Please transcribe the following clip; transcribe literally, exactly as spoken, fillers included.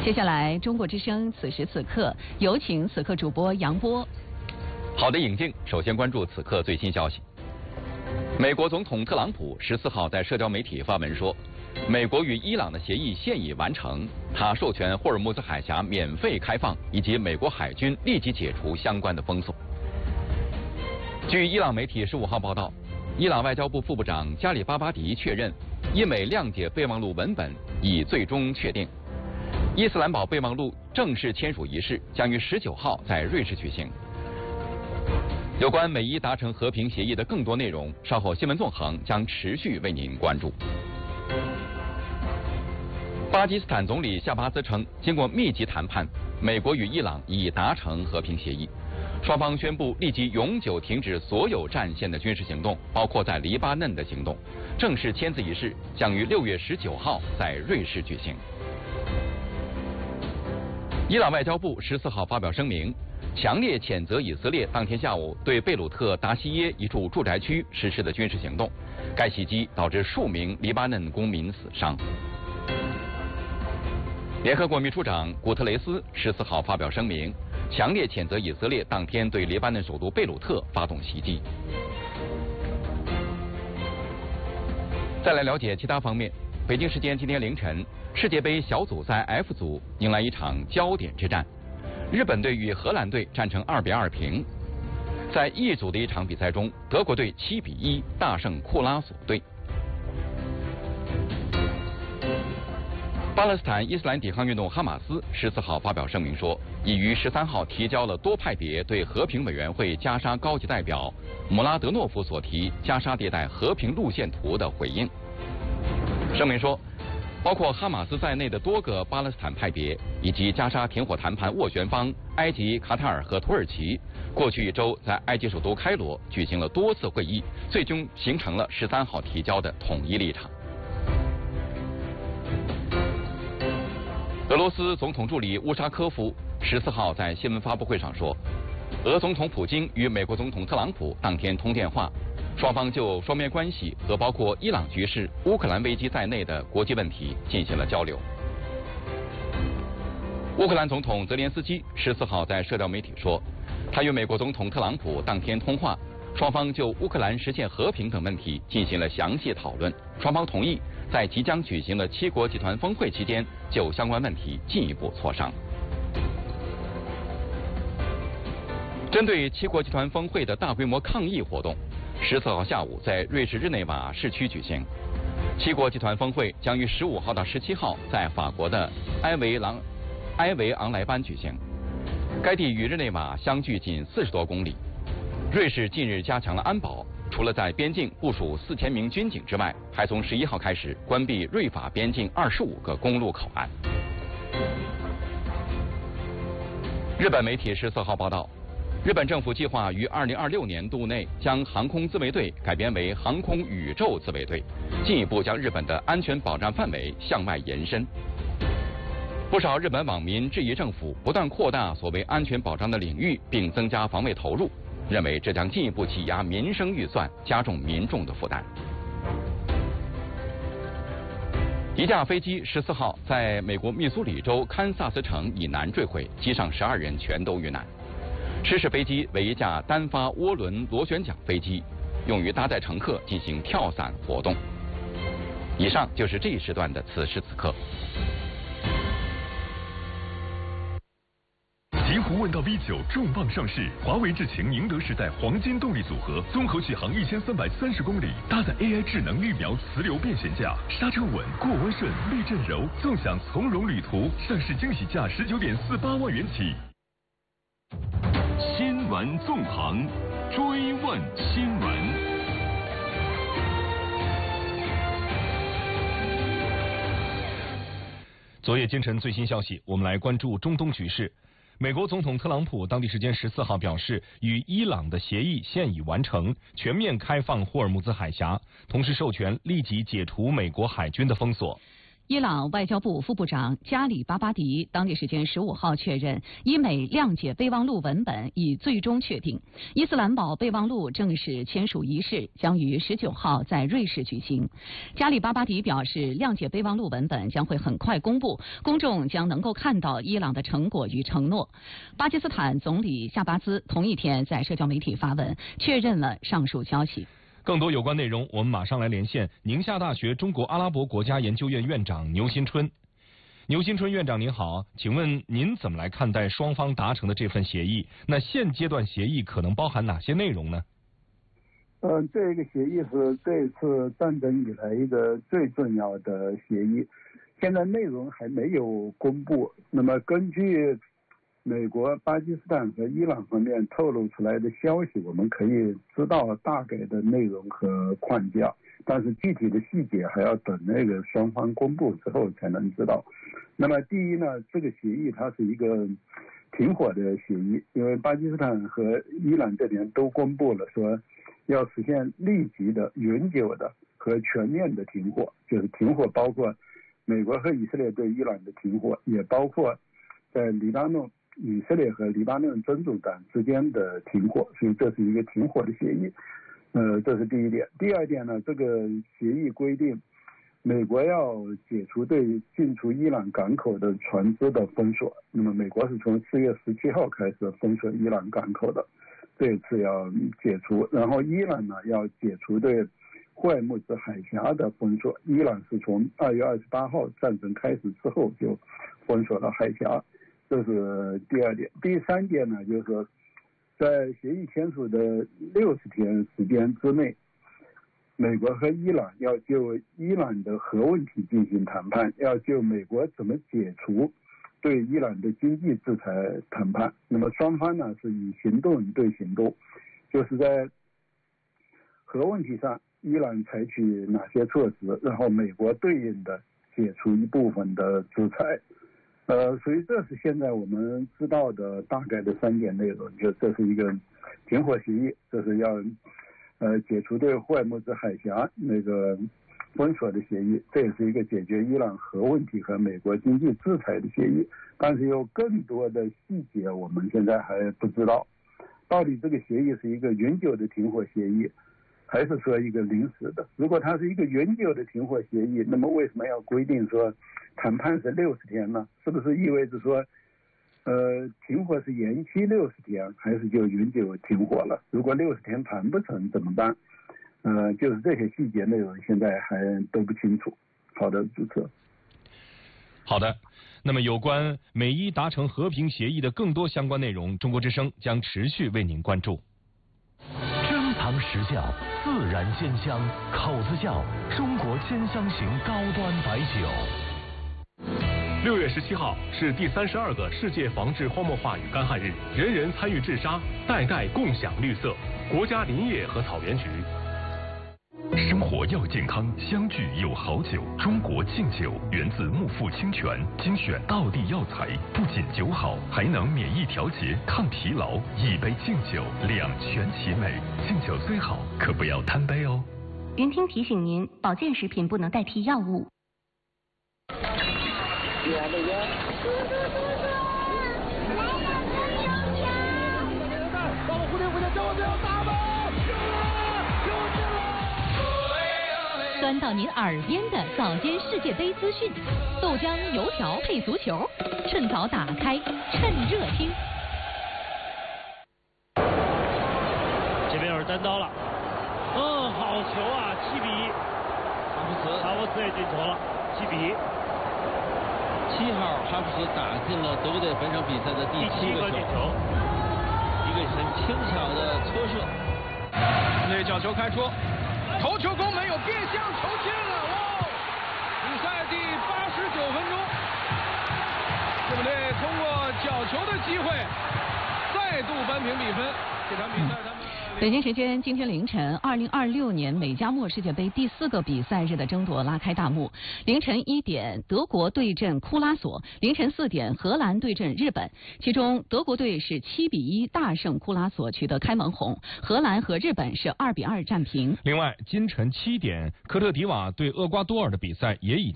接下来，中国之声此时此刻有请此刻主播杨波。 好的，尹静，首先关注此刻最新消息。美国总统特朗普十四号在社交媒体发文说，美国与伊朗的协议现已完成，他授权霍尔木兹海峡免费开放，以及美国海军立即解除相关的封锁。据伊朗媒体十五号报道，伊朗外交部副部长加里巴巴迪确认，伊美谅解备忘录文本已最终确定。伊斯兰堡备忘录正式签署仪式将于十九号在瑞士举行。有关美伊达成和平协议的更多内容，稍后新闻纵横将持续为您关注。巴基斯坦总理夏巴兹称，经过密集谈判，美国与伊朗已达成和平协议，双方宣布立即永久停止所有战线的军事行动，包括在黎巴嫩的行动。正式签字仪式将于六月十九号在瑞士举行。伊朗外交部十四号发表声明，强烈谴责以色列当天下午对贝鲁特达西耶一处住宅区实施的军事行动，该袭击导致数名黎巴嫩公民死伤。联合国秘书长古特雷斯十四号发表声明，强烈谴责以色列当天对黎巴嫩首都贝鲁特发动袭击。再来了解其他方面。北京时间今天凌晨，世界杯小组赛 F 组迎来一场焦点之战，日本队与荷兰队战成二比二平。在 E 组的一场比赛中，德国队七比一大胜库拉索队。巴勒斯坦伊斯兰抵抗运动哈马斯十四号发表声明说，已于十三号提交了多派别对和平委员会加沙高级代表姆拉德诺夫所提加沙地带和平路线图的回应。声明说，包括哈马斯在内的多个巴勒斯坦派别以及加沙停火谈判斡旋方埃及、卡塔尔和土耳其，过去一周在埃及首都开罗举行了多次会议，最终形成了十三号提交的统一立场。俄罗斯总统助理乌沙科夫十四号在新闻发布会上说，俄总统普京与美国总统特朗普当天通电话，双方就双边关系和包括伊朗局势、乌克兰危机在内的国际问题进行了交流。乌克兰总统泽连斯基十四号在社交媒体说，他与美国总统特朗普当天通话，双方就乌克兰实现和平等问题进行了详细讨论，双方同意在即将举行的七国集团峰会期间就相关问题进一步磋商。针对七国集团峰会的大规模抗议活动，十四号下午在瑞士日内瓦市区举行。七国集团峰会将于十五号到十七号在法国的埃维朗埃维昂莱班举行。该地与日内瓦相距仅四十多公里。瑞士近日加强了安保，除了在边境部署四千名军警之外，还从十一号开始关闭瑞法边境二十五个公路口岸。日本媒体十四号报道，日本政府计划于二零二六年度内将航空自卫队改编为航空宇宙自卫队，进一步将日本的安全保障范围向外延伸。不少日本网民质疑政府不断扩大所谓安全保障的领域，并增加防卫投入，认为这将进一步挤压民生预算，加重民众的负担。一架飞机十四号在美国密苏里州堪萨斯城以南坠毁，机上十二人全都遇难。失事飞机为一架单发涡轮螺旋桨飞机，用于搭载乘客进行跳伞活动。以上就是这一时段的此时此刻。 极狐问道 V 九重磅上市，华为智擎宁德时代黄金动力组合，综合续航一千三百三十公里，搭载 A I 智能预瞄磁流变悬架，刹车稳，过弯顺，避震柔，纵享从容旅途。上市惊喜价十九点四八万元起。新闻纵横，追问新闻。 昨夜今晨最新消息，我们来关注中东局势。美国总统特朗普当地时间十四号表示，与伊朗的协议现已完成，全面开放霍尔木兹海峡，同时授权立即解除美国海军的封锁。 伊朗外交部副部长加里巴巴迪当地时间十五号确认，伊美谅解备忘录文本已最终确定，伊斯兰堡备忘录正式签署仪式将于十九号在瑞士举行。加里巴巴迪表示，谅解备忘录文本将会很快公布，公众将能够看到伊朗的成果与承诺。巴基斯坦总理夏巴兹同一天在社交媒体发文，确认了上述消息。 更多有关内容，我们马上来连线宁夏大学中国阿拉伯国家研究院院长牛新春。牛新春院长您好，请问您怎么来看待双方达成的这份协议？那现阶段协议可能包含哪些内容呢？ 呃，这个协议是这次战争以来一个最重要的协议，现在内容还没有公布。那么根据美国、巴基斯坦和伊朗方面透露出来的消息，我们可以知道大概的内容和框架，但是具体的细节还要等那个双方公布之后才能知道。那么第一呢，这个协议它是一个停火的协议，因为巴基斯坦和伊朗这边都公布了说要实现立即的、永久的和全面的停火，就是停火包括美国和以色列对伊朗的停火，也包括在黎巴嫩以色列和黎巴嫩真主党之间的停火，所以这是一个停火的协议。呃，这是第一点。第二点呢，这个协议规定，美国要解除对进出伊朗港口的船只的封锁。那么美国是从四月十七号开始封锁伊朗港口的，这一次要解除。然后伊朗呢要解除对霍尔木兹海峡的封锁。伊朗是从二月二十八号战争开始之后就封锁了海峡。这是第二点。第三点呢，就是说，在协议签署的六十天时间之内，美国和伊朗要就伊朗的核问题进行谈判，要就美国怎么解除对伊朗的经济制裁谈判。那么双方呢是以行动对行动，就是在核问题上，伊朗采取哪些措施，然后美国对应的解除一部分的制裁。呃，所以这是现在我们知道的大概的三点内容，就这是一个停火协议，这是要呃解除对霍尔木兹海峡那个封锁的协议，这也是一个解决伊朗核问题和美国经济制裁的协议。但是有更多的细节我们现在还不知道，到底这个协议是一个永久的停火协议，还是说一个临时的？如果它是一个永久的停火协议，那么为什么要规定说谈判是六十天呢？是不是意味着说，呃，停火是延期六十天，还是就永久停火了？如果六十天谈不成怎么办？呃，就是这些细节内容现在还都不清楚。好的，主持人。 好的，那么有关美伊达成和平协议的更多相关内容，中国之声将持续为您关注。 珍藏实窖，自然鲜香，口子窖，中国鲜香型高端白酒。 六月十七号是第三十二个世界防治荒漠化与干旱日，人人参与治沙，代代共享绿色。国家林业和草原局。 生活要健康，相聚有好酒。中国敬酒源自木富清泉，精选道地药材，不仅酒好，还能免疫调节、抗疲劳。一杯敬酒，两全其美。敬酒虽好，可不要贪杯哦。 云听提醒您，保健食品不能代替药物。 帮我蝴蝶蝴蝶，叫我不要打吧！ 钻到您耳边的早间世界杯资讯，豆浆油条配足球，趁早打开，趁热听。 这边有人单刀了，嗯，好球啊，七比一。 哈弗茨， 哈弗茨也进球了，七比一。 七号哈弗茨打进了德国队本场比赛的第七个球，一个很轻巧的搓射。 内角球开出，头球攻门有变向，球进了！哇！比赛第八十九分钟，日本队通过角球的机会，再度扳平比分。这场比赛他们。 北京时间今天凌晨，二零二六年美加墨世界杯第四个比赛日的争夺拉开大幕。凌晨一点，德国对阵库拉索；凌晨四点，荷兰对阵日本。其中，德国队是七比一大胜库拉索，取得开门红；荷兰和日本是二比二战平。 另外，今晨七点，科特迪瓦对厄瓜多尔的比赛也已经。